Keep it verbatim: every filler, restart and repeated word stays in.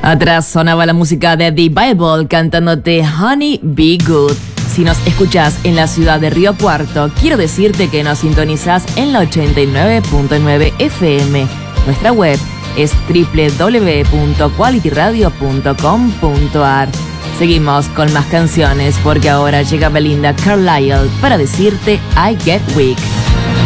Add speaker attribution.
Speaker 1: Atrás sonaba la música de The Bible cantándote Honey Be Good. Si nos escuchás en la ciudad de Río Cuarto, quiero decirte que nos sintonizás en la ochenta y nueve punto nueve F M. Nuestra web es doble u doble u doble u punto quality radio punto com punto a r. Seguimos con más canciones porque ahora llega Belinda Carlisle para decirte I Get Weak.